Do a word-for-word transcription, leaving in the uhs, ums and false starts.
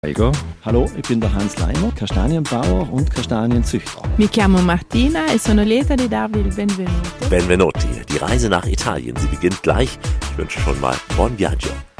Eiger. Hallo, ich bin der Hans Leimer, Kastanienbauer und Kastanienzüchter. Mi chiamo Martina e sono lieta di darvi il benvenuto. Benvenuti. Die Reise nach Italien, sie beginnt gleich. Ich wünsche schon mal Buon Viaggio.